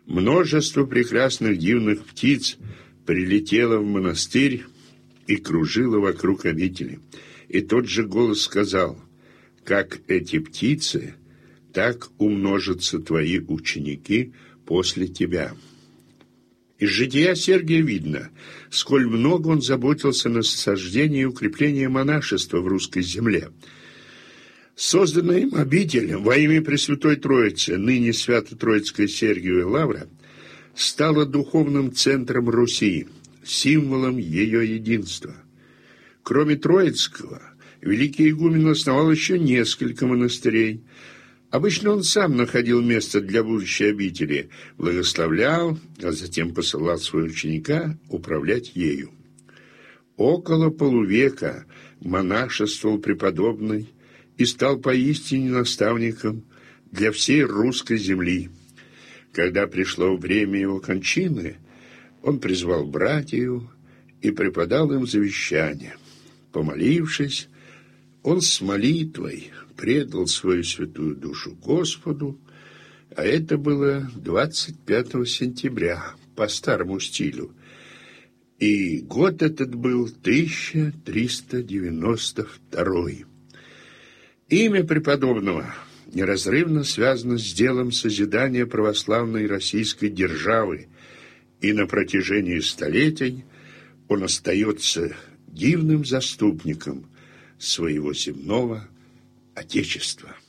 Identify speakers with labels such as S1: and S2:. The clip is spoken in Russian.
S1: Множество прекрасных дивных птиц прилетело в монастырь и кружило вокруг обители. И тот же голос сказал: «Как эти птицы, так умножатся твои ученики после тебя». Из жития Сергия видно, сколь много он заботился о насаждении и укреплении монашества в русской земле. Созданная им обитель во имя Пресвятой Троицы, ныне Свято-Троицкая Сергиева Лавра, стала духовным центром Руси, символом ее единства. Кроме Троицкого, великий игумен основал еще несколько монастырей. Обычно он сам находил место для будущей обители, благословлял, а затем посылал своего ученика управлять ею. Около полувека монашествовал преподобный и стал поистине наставником для всей русской земли. Когда пришло время его кончины, он призвал братью и преподал им завещание. Помолившись, он с молитвой предал свою святую душу Господу, а это было 25 сентября по старому стилю, и год этот был 1392. Имя преподобного неразрывно связано с делом созидания православной российской державы, и на протяжении столетий он остается дивным заступником своего земного Отечества.